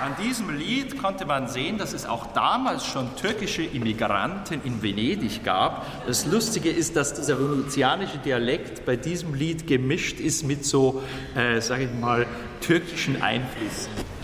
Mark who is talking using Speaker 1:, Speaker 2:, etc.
Speaker 1: An diesem Lied konnte man sehen, dass es auch damals schon türkische Immigranten in Venedig gab. Das Lustige ist, dass dieser venezianische Dialekt bei diesem Lied gemischt ist mit so, sage ich mal, türkischen Einflüssen.